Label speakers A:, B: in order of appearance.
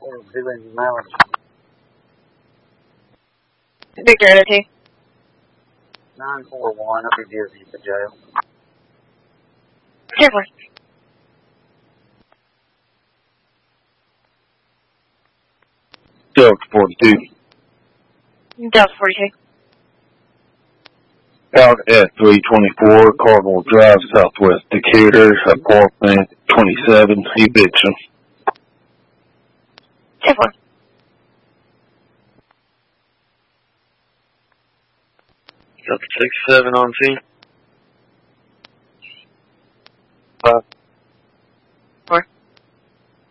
A: Doing mileage.
B: Victor Energy.
A: 941, I'll be busy at the jail.
B: 10-4.
C: Delta 42.
B: Delta 42.
C: Out at 324 Cardinal Drive, Southwest Decatur, apartment 27, eviction.
B: 10-4.
C: Delta 67 on scene.